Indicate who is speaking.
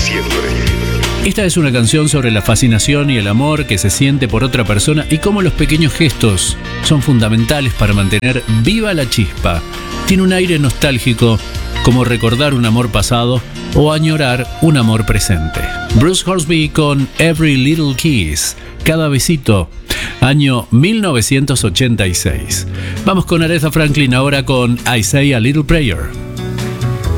Speaker 1: Esta es una canción sobre la fascinación y el amor que se siente por otra persona y cómo los pequeños gestos son fundamentales para mantener viva la chispa. Tiene un aire nostálgico, como recordar un amor pasado o añorar un amor presente. Bruce Hornsby con Every Little Kiss, cada besito, año 1986. Vamos con Aretha Franklin ahora con I Say a Little Prayer.